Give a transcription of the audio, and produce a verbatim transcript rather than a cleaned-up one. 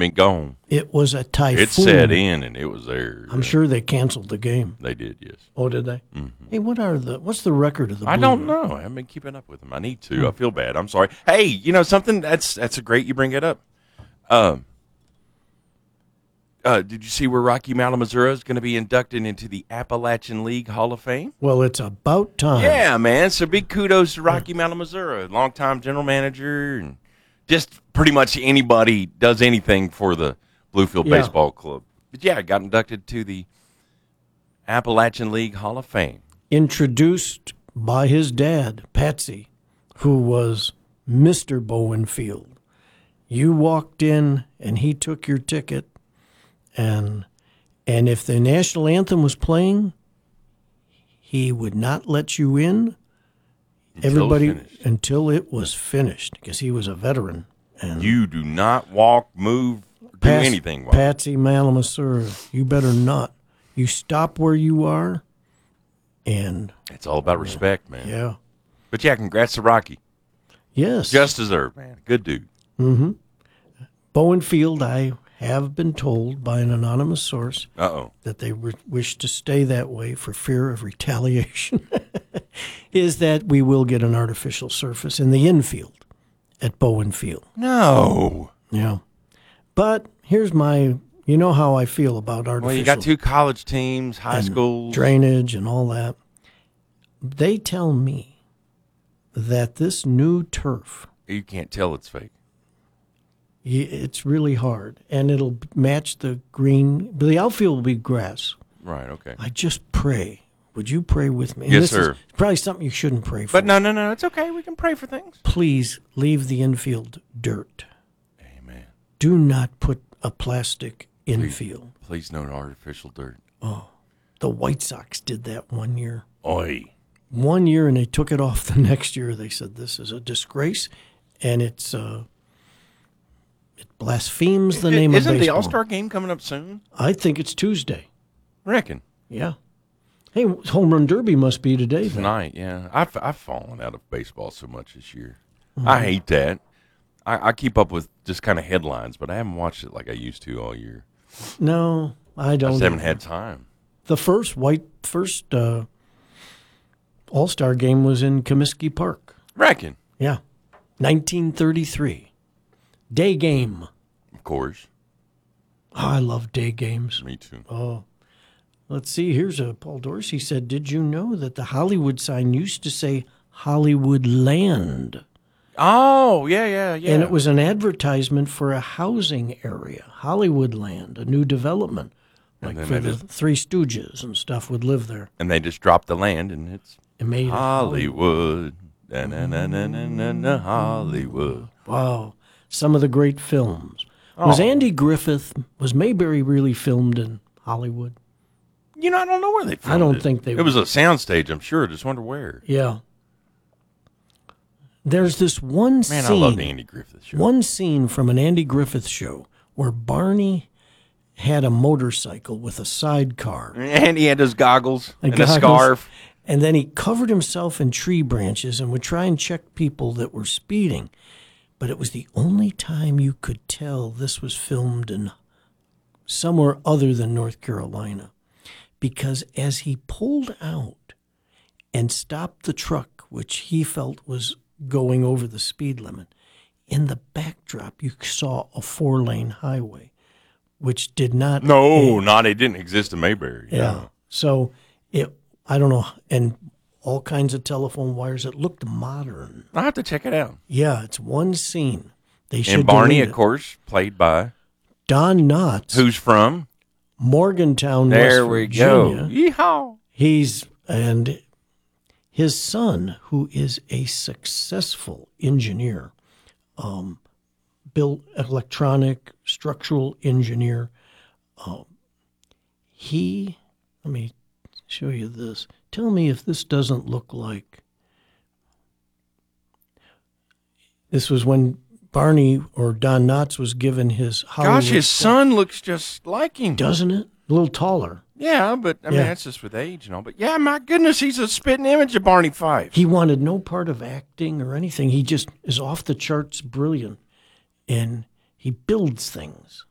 been gone. It was a typhoon. It set in, and it was there. I'm sure they canceled the game. They did, yes. Oh, did they? Mm-hmm. Hey, what are the? What's the record of the? I Blue don't Jays? know. I haven't been keeping up with them. I need to. I feel bad. I'm sorry. Hey, you know something? That's that's a great you bring it up. Um, uh, did you see where Rocky Mountain, Missouri is going to be inducted into the Appalachian League Hall of Fame? Well, it's about time. Yeah, man. So big kudos to Rocky Mountain, Missouri, longtime general manager, and just pretty much anybody does anything for the Bluefield Yeah. Baseball Club. But yeah, got inducted to the Appalachian League Hall of Fame. Introduced by his dad, Patsy, who was Mister Bowenfield. You walked in, and he took your ticket, and and if the national anthem was playing, he would not let you in. Until Everybody finished. until it was finished, because he was a veteran. And You do not walk, move, do Pas- anything. While Patsy Malamasura, you better not. You stop where you are, and it's all about respect, man. yeah, But yeah, congrats to Rocky. yes, Just deserved, man. Good dude. Bowenfield. I have been told by an anonymous source Uh oh. that they re- wish to stay that way for fear of retaliation. Is that we will get an artificial surface in the infield at Bowenfield. No. Yeah, but here's my. You know how I feel about artificial. Well, you got two college teams, high and schools. drainage and all that. They tell me that this new turf, You can't tell it's fake. y- it's really hard, and it'll match the green. But the outfield will be grass. Right, okay. I just pray. Would you pray with me? And Yes, this sir. Is probably something you shouldn't pray for. But no, no, no. It's okay. We can pray for things. Please leave the infield dirt. Amen. Do not put a plastic infield. Please no artificial dirt. The White Sox did that one year. Oi. One year, and they took it off the next year. They said this is a disgrace, and it's uh, it blasphemes the name Isn't of baseball. the All-Star game coming up soon? I think it's Tuesday. Reckon. Yeah. Hey, home run derby must be today. Then. Tonight, yeah. I've, I've fallen out of baseball so much this year. Mm-hmm. I hate that. I, I keep up with just kind of headlines, but I haven't watched it like I used to all year. No, I I don't. just haven't either. had time. The first white first uh, All Star game was in Comiskey Park. Reckon, Yeah, nineteen thirty-three. Day game. of course. Oh, I love day games. Me too. Oh, let's see. Here's a Paul Dorsey said, "Did you know that the Hollywood sign used to say Hollywood Land, Oh, yeah, yeah, yeah. and it was an advertisement for a housing area, Hollywood Land, a new development, like then for they the just- Three Stooges and stuff would live there. And they just dropped the land, and it's It made it Hollywood. Na, na, na, na, na, na, na, Hollywood. Wow, some of the great films. Was Oh. Andy Griffith? Was Mayberry really filmed in Hollywood? You know, I don't know where they filmed I don't it. think they It was a soundstage, I'm sure. Just wonder where. Yeah. There's this one Man, scene. I love the Andy Griffith show. One scene from an Andy Griffith show where Barney had a motorcycle with a sidecar, And he had his goggles and, goggles, a scarf. and then he covered himself in tree branches and would try and check people that were speeding. But it was the only time you could tell this was filmed in somewhere other than North Carolina. Because as he pulled out and stopped the truck, which he felt was going over the speed limit, in the backdrop you saw a four-lane highway, which did not. No, not it didn't exist in Mayberry. Yeah. So it, I don't know, and all kinds of telephone wires. It looked modern. I'll have to check it out. Yeah, it's one scene. They should And Barney, delete of it. course, played by Don Knotts, who's from? Morgantown, There West we Virginia. go. Yeehaw. He's and his son, who is a successful engineer, um, built electronic structural engineer. Um, he, let me show you this. Tell me if this doesn't look like. This was when Barney or Don Knotts was given his Hollywood. Gosh, his star. son looks just like him. Doesn't it? A little taller. Yeah, but I mean, Yeah. that's just with age and all. But yeah, my goodness, he's a spitting image of Barney Fife. He wanted no part of acting or anything. He just is off the charts brilliant, and he builds things.